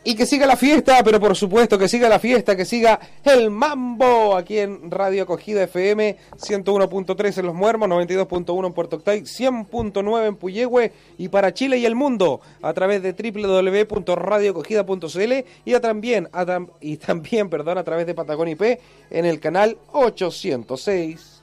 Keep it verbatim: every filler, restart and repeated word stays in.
Y que siga la fiesta, pero por supuesto que siga la fiesta, que siga el mambo aquí en Radio Acogida F M, ciento uno punto tres en Los Muermos, noventa y dos punto uno en Puerto Octay, cien punto nueve en Puyehue y para Chile y el mundo a través de doble u doble u doble u punto radio acogida punto c l y, a también, a tam, y también perdón, a través de Patagonia I P en el canal ochocientos seis.